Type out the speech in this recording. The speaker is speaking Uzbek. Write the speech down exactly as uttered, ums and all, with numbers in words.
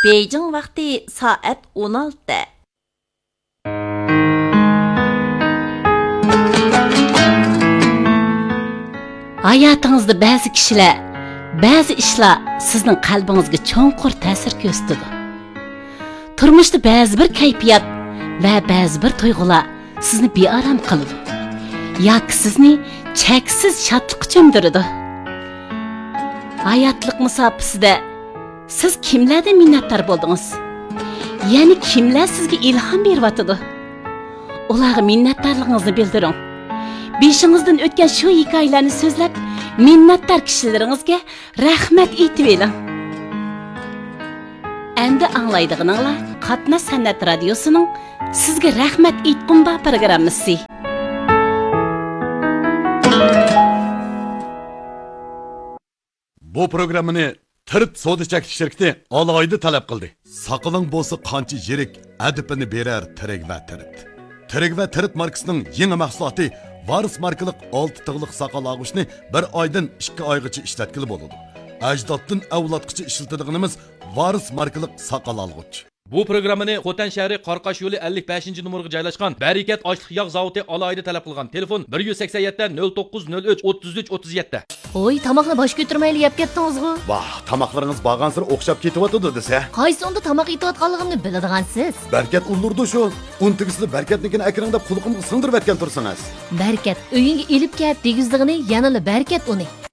Beijing vaqti soat o'n olti. Hayatınızda bazı kişiler, bazı işler sizin kalbinizge çoğunqur ta'sir ko'rsatadi. Turmushda ba'zi bir kayfiyat va ba'zi bir tuyg'ular sizni bearam qiladi. Yoki sizni cheksiz shodlikqa cho'mdiradi. Hayotlik musofasida siz kimlardan minnatdor bo'ldingiz? Ya'ni kimlar sizga ilhom beryotdi? Ularga minnatdorligingizni bildiring. Beshingizdan o'tgan shu hikoyalarni so'zlab, minnatdor kishilaringizga rahmat aytib eling. Endi anglaydiganinglar Qatnash san'at radiosining sizga rahmat aytqum ba programmasi. Bu programmani Tirt Soda Chekish shirkati alohida talab qildi. Saqaling bo'lsa qancha yirik adibini berar Tirik va Tirt. Tirik va Tirt markasining yangi mahsuloti Varis markalik olti tig'liq saqal og'ishni bir oydan ikki oygacha ishlatkili bo'ladi. Ajdoddan avlodgacha ishlatilganimiz Varis markalik saqal olg'ich. Bu programmani Xotan shahri Qarqash yo'li ellik beshinchi numurga joylashgan Barakat ochliq yog' zavodi alohida talab qilgan. Telefon bir yuz sakson yetti nol to'qqiz nol uch o'ttiz uch o'ttiz yetti. Oy, tamoqni bosh ko'tarmayli yeb ketdingizmi? Vah, tamoqlaringiz borgan sir o'xshab ketyapti desa. Qaysi onda tamoq yeyotganligimni biladigansiz? Barakat ulurdi shu. Untigisini Barakatnikini akringda qulqimga singdirib etgan tursangiz. Barakat uyingga elib kelib degizligini yanada Barakat uni.